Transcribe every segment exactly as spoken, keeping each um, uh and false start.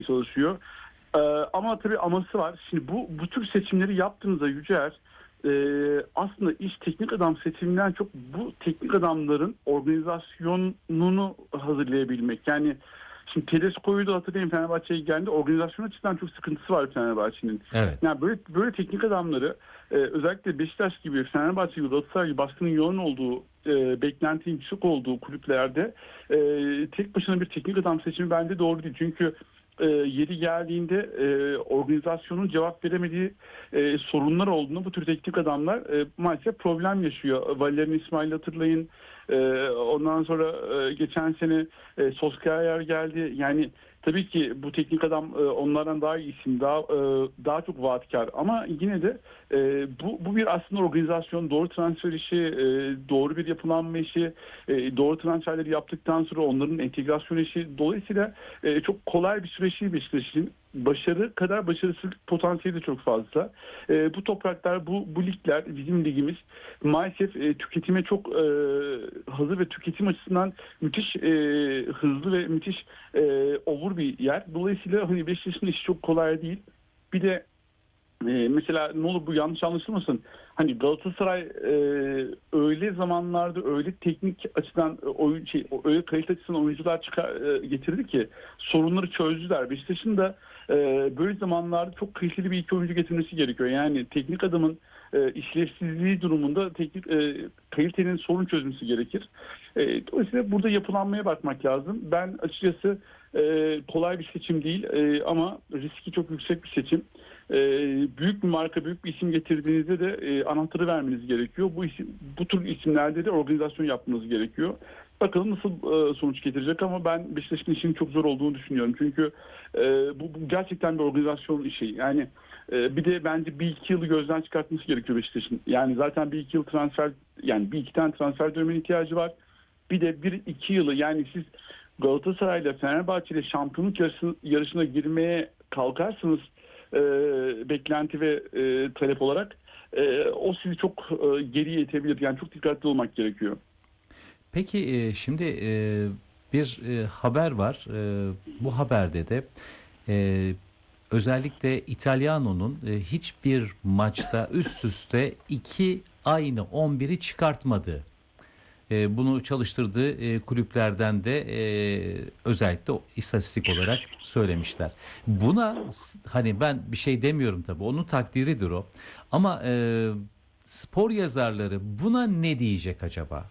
çalışıyor. Ee, ama tabii aması var. Şimdi bu bu tür seçimleri yaptığınızda Yücel, e, aslında iş teknik adam seçiminden çok bu teknik adamların organizasyonunu hazırlayabilmek. Yani şimdi Tedesco'yu da hatırlayın, Fenerbahçe'ye geldi. Organizasyon açısından çok sıkıntısı var Fenerbahçe'nin. Evet. Yani böyle böyle teknik adamları, e, özellikle Beşiktaş gibi, Fenerbahçe gibi, Galatasaray gibi baskının yoğun olduğu, e, beklentinin yüksek olduğu kulüplerde e, tek başına bir teknik adam seçimi bence doğru değil. Çünkü e, yeri geldiğinde e, organizasyonun cevap veremediği e, sorunlar olduğunda bu tür teknik adamlar e, maalesef problem yaşıyor. Valerian İsmail hatırlayın. E, ondan sonra e, geçen sene e, Solskjaer geldi. Yani tabii ki bu teknik adam e, onlardan daha iyi isim, daha e, daha çok vaatkar. Ama yine de e, bu bu bir aslında organizasyon, doğru transfer işi, e, doğru bir yapılanma işi, e, doğru transferleri yaptıktan sonra onların entegrasyon işi. Dolayısıyla e, çok kolay bir süreç değil Beşiktaş için. Başarı kadar başarısızlık potansiyeli de çok fazla. E, bu topraklar, bu bu ligler, bizim ligimiz maalesef e, tüketime çok e, hazır ve tüketim açısından müthiş e, hızlı ve müthiş e, over bir yer. Dolayısıyla hani Beşiktaş'ın işi çok kolay değil. Bir de e, mesela ne olur bu yanlış anlaşılmasın. Hani Galatasaray e, öyle zamanlarda öyle teknik açıdan e, oyun şey öyle kalite açısından oyuncular çıkar, e, getirdi ki sorunları çözdüler. Beşiktaş'ın da e, böyle zamanlarda çok kaliteli bir iki oyuncu getirmesi gerekiyor. Yani teknik adamın e, işlevsizliği durumunda teknik e, kalitenin sorun çözmesi gerekir. E, dolayısıyla burada yapılanmaya bakmak lazım. Ben açıkçası e, kolay bir seçim değil e, ama riski çok yüksek bir seçim. E, büyük bir marka, büyük bir isim getirdiğinizde de e, anahtarı vermeniz gerekiyor. Bu isim, bu tür isimlerde de organizasyon yapmanız gerekiyor. Bakalım nasıl e, sonuç getirecek ama ben Beşiktaş'ın işinin çok zor olduğunu düşünüyorum. Çünkü e, bu, bu gerçekten bir organizasyon işi. Yani e, bir de bence bir iki yılı gözden çıkartması gerekiyor Beşiktaş'ın. Yani zaten bir iki yıl transfer, yani bir iki tane transfer dönemine ihtiyacı var. Bir de bir iki yılı, yani siz Galatasaray'la Fenerbahçe'yle şampiyonluk yarışına, yarışına girmeye kalkarsanız e, beklenti ve e, talep olarak e, o sizi çok e, geriye itebilir. Yani çok dikkatli olmak gerekiyor. Peki e, şimdi e, bir e, haber var. E, bu haberde de e, özellikle İtalyano'nun e, hiçbir maçta üst üste iki aynı on biri çıkartmadığı, e, bunu çalıştırdığı e, kulüplerden de e, özellikle o istatistik olarak söylemişler. Buna s- hani ben bir şey demiyorum tabii, onun takdiridir o. Ama e, spor yazarları buna ne diyecek acaba?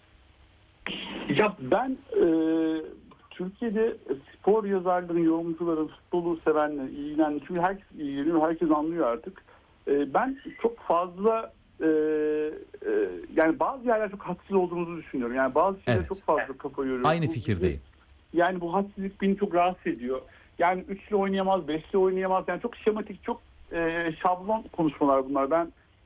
Ya ben e, Türkiye'de spor yazarların, yorumcuların, futbolu sevenler, ilgilenenler, çünkü herkes ilgileniyor, herkes anlıyor artık. E, ben çok fazla e, e, yani bazı yerler çok haksız olduğumuzu düşünüyorum. Yani bazı şeylere çok Evet. fazla kafa yoruyoruz. Aynı Bu bizi, fikirdeyim. yani bu hadsizlik beni çok rahatsız ediyor. Yani üçlü oynayamaz, beşli oynayamaz. Yani çok şematik, çok e, şablon konuşmalar bunlar. Ben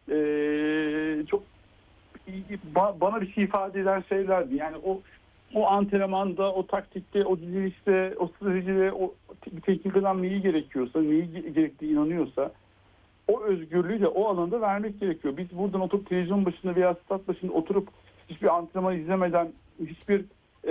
e, çok ba- bana bir şey ifade eden şeylerdi. Yani o o antrenmanda, o taktikte, o dizilişte, o stratejide, o te- bir teknik adam neyi gerekiyorsa, neyi ge- gerektiği inanıyorsa o özgürlüğü de o alanda vermek gerekiyor. Biz buradan oturup televizyon başında veya stat başında oturup hiçbir antrenman izlemeden, hiçbir e,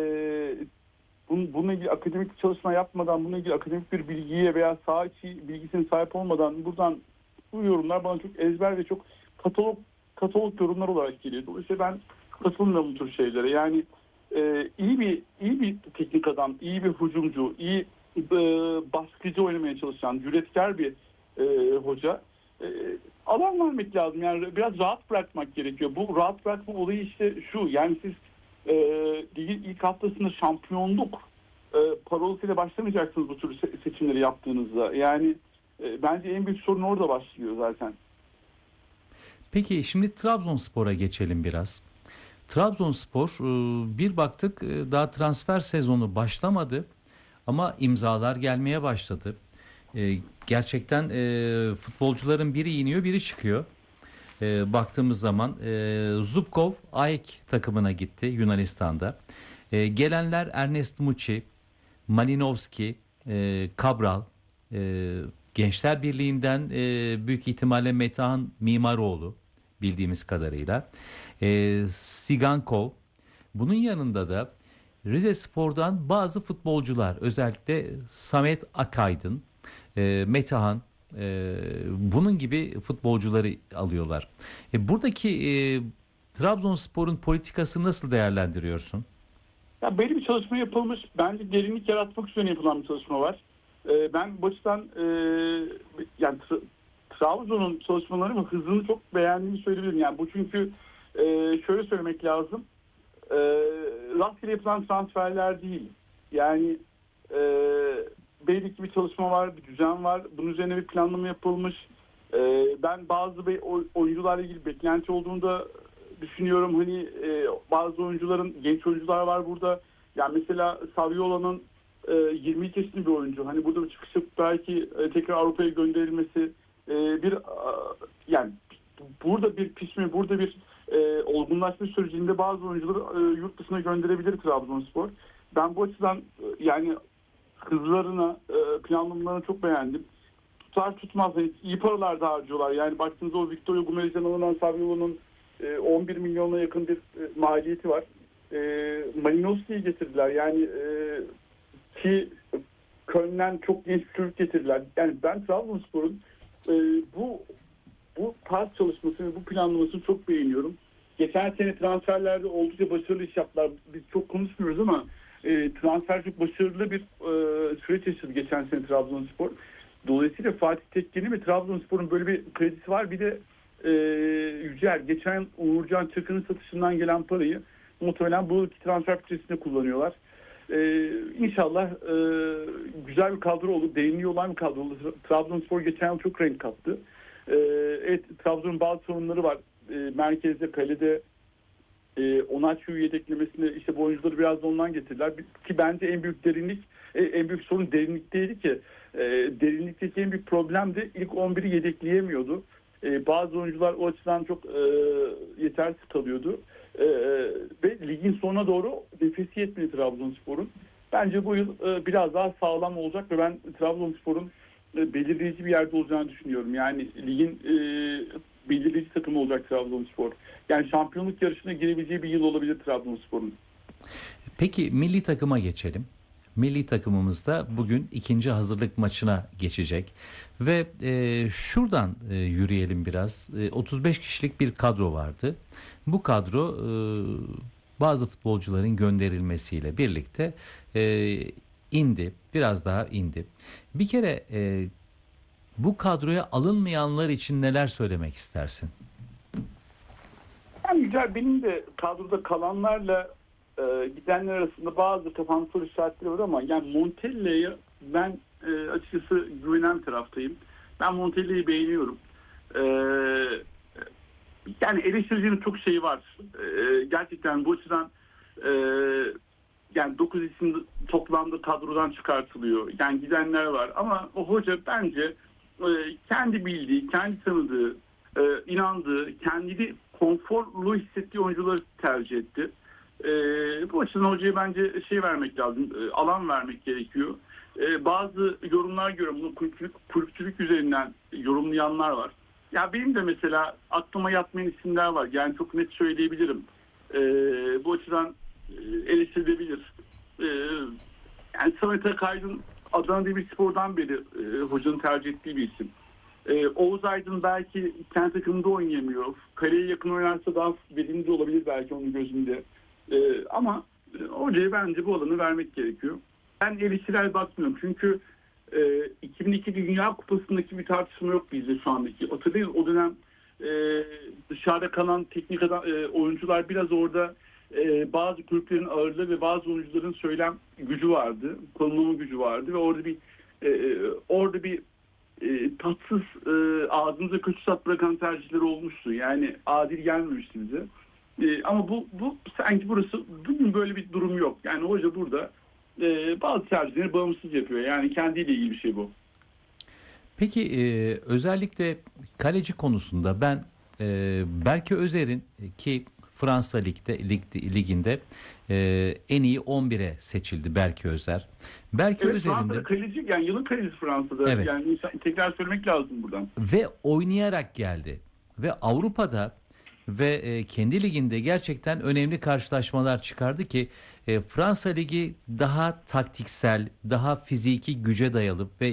bunun, bununla ilgili akademik bir çalışma yapmadan, bununla ilgili akademik bir bilgiye veya saha içi bilgisine sahip olmadan buradan bu yorumlar bana çok ezber ve çok katalog katalog yorumlar olarak geliyor. Dolayısıyla ben katılmıyorum bu tür şeylere. Yani e, iyi bir iyi bir teknik adam, iyi bir hücumcu, iyi e, baskıcı oynamaya çalışan, cüretkar bir e, hoca. E, alan vermek lazım. Yani biraz rahat bırakmak gerekiyor. Bu rahat bırakma olayı işte şu. Yani siz e, ligin ilk haftasında şampiyonluk e, parolasıyla başlamayacaksınız bu tür se- seçimleri yaptığınızda. Yani e, bence en büyük sorun orada başlıyor zaten. Peki şimdi Trabzonspor'a geçelim biraz. Trabzonspor e, bir baktık e, daha transfer sezonu başlamadı ama imzalar gelmeye başladı. E, Gerçekten e, futbolcuların biri iniyor biri çıkıyor. E, baktığımız zaman e, Zubkov AEK takımına gitti Yunanistan'da. E, gelenler Ernest Muçi, Malinovski, e, Cabral, e, Gençler Birliği'nden e, büyük ihtimalle Metehan Mimaroğlu bildiğimiz kadarıyla. E, Sigankov. Bunun yanında da Rizespor'dan bazı futbolcular, özellikle Samet Akaydın, e, Metehan, e, bunun gibi futbolcuları alıyorlar. E, buradaki e, Trabzonspor'un politikasını nasıl değerlendiriyorsun? Ya belli bir çalışma yapılmış. Bence derinlik yaratmak üzerine yapılan bir çalışma var. Ee, ben bu açıdan e, yani Tra- Trabzon'un çalışmaları ve hızını çok beğendiğimi söyleyebilirim. Yani bu çünkü e, şöyle söylemek lazım. E, Rastgele yapılan transferler değil. Yani e, belli ki bir çalışma var, bir düzen var. Bunun üzerine bir planlama yapılmış. E, ben bazı be- oy- oyuncularla ilgili beklenti olduğunu da düşünüyorum. Hani e, bazı oyuncuların, genç oyuncular var burada. Yani mesela Saviola'nın e, yirmi iki yaşında bir oyuncu. Hani burada bir çıkış yapıp belki e, tekrar Avrupa'ya gönderilmesi e, bir a, yani burada bir pişme, burada bir e, olgunlaşma sürecinde bazı oyuncuları e, yurt dışına gönderebilir Trabzonspor. Ben bu açıdan e, yani hızlarına, e, planlamalarını çok beğendim. Tutar tutmaz. Yani iyi paralar da harcıyorlar. Yani baktığınızda o Victor Gumez'den alınan Saviola'nın e, on bir milyona yakın bir e, maliyeti var. E, Malinowski'yi getirdiler. Yani e, ki Köln'den çok genç bir çocuk getirdiler. Yani ben Trabzonspor'un e, bu bu tarz çalışmasını ve bu planlamasını çok beğeniyorum. Geçen sene transferlerde oldukça başarılı iş yaptılar. Biz çok konuşmuyoruz ama e, transfer çok başarılı bir e, süreç yaşadı geçen sene Trabzonspor. Dolayısıyla Fatih Tekke'nin ve Trabzonspor'un böyle bir kredisi var. Bir de e, Yücel, geçen Uğurcan Çakır'ın satışından gelen parayı muhtemelen bu iki transfer bütçesinde kullanıyorlar. Ee, inşallah e, güzel bir kadro olur. Derinliği olan bir kadro olur. Trabzonspor geçen yıl çok renk kattı. Ee, evet, Trabzon'un bazı sorunları var. Ee, merkezde, kalede e, Onaçu'yu yedeklemesinde işte bu oyuncuları biraz da ondan getirdiler. Ki bence en büyük derinlik, e, en büyük sorun derinlikteydi ki e, derinlikteki en büyük problem de ilk on biri yedekleyemiyordu. E, bazı oyuncular o açıdan çok e, yetersiz kalıyordu. E, ve ligin sonuna doğru nefesi yetmedi Trabzonspor'un. Bence bu yıl e, biraz daha sağlam olacak ve ben Trabzonspor'un e, belirleyici bir yerde olacağını düşünüyorum. Yani ligin e, belirleyici takımı olacak Trabzonspor. Yani şampiyonluk yarışına girebileceği bir yıl olabilir Trabzonspor'un. Peki milli takıma geçelim. Milli takımımızda bugün ikinci hazırlık maçına geçecek ve e, şuradan e, yürüyelim biraz. E, otuz beş kişilik bir kadro vardı. Bu kadro e, bazı futbolcuların gönderilmesiyle birlikte e, indi, biraz daha indi. Bir kere e, bu kadroya alınmayanlar için neler söylemek istersin? Yani güzel, benim de kadroda kalanlarla e, gidenler arasında bazı kafamda soru işaretleri var ama yani Montella'ya ben e, açıkçası güvenen taraftayım. Ben Montella'yı beğeniyorum. E, yani eleştireceğim çok şey var. E, gerçekten bu açıdan e, yani dokuz isim toplamda kadrodan çıkartılıyor. Yani gidenler var ama o hoca bence e, kendi bildiği, kendi tanıdığı, e, inandığı, kendini konforlu hissettiği oyuncuları tercih etti. E, bu açıdan hocaya bence şey vermek lazım, e, alan vermek gerekiyor. E, bazı yorumlar görüyorum, bunu kulüpçülük, kulüpçülük üzerinden yorumlayanlar var. Ya benim de mesela aklıma yatmayan isimler var. Yani çok net söyleyebilirim. E, bu açıdan e, eleştirilebilir. E, yani Samet Akaydın Adana Demirspor'dan beri e, hocanın tercih ettiği bir isim. E, Oğuz Aydın belki kendi takımında oynayamıyor. Kaleye yakın oynarsa daha verimli olabilir belki onun gözünde. E, ama e, hocaya bence bu alanı vermek gerekiyor. Ben eleştirel bakmıyorum. Çünkü e, iki bin iki Dünya Kupası'ndaki bir tartışma yok bizde şu andaki. Hatırlayın, o dönem e, dışarıda kalan teknik adam, e, oyuncular biraz orada e, bazı kulüplerin ağırlığı ve bazı oyuncuların söylem gücü vardı. Konulama gücü vardı ve orada bir e, orada bir e, tatsız, e, ağzımıza kötü tat bırakan tercihler olmuştu. Yani adil gelmemişti bize. E, ama bu, bu sanki burası bugün böyle bir durum yok. Yani hoca burada e, bazı tercihleri bağımsız yapıyor. Yani kendiyle ilgili bir şey bu. Peki e, özellikle kaleci konusunda ben e, Berke Özer'in ki Fransa Lig'de lig, liginde e, en iyi on bire seçildi Berke Özer. Berke Evet, Özer'in Fransa'da de kaleci, yani yılın kalecisi Fransa'da. evet Yani insan- tekrar söylemek lazım buradan. ve oynayarak geldi ve Avrupa'da ve e, kendi liginde gerçekten önemli karşılaşmalar çıkardı ki e, Fransa Ligi daha taktiksel, daha fiziki güce dayalı ve